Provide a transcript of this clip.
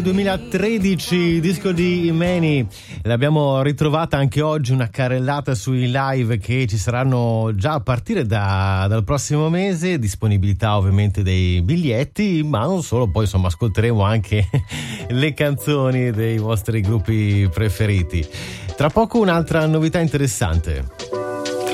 2013, disco di Many. L'abbiamo ritrovata anche oggi, una carrellata sui live che ci saranno già a partire dal prossimo mese, disponibilità ovviamente dei biglietti, ma non solo, poi insomma ascolteremo anche le canzoni dei vostri gruppi preferiti. Tra poco un'altra novità interessante.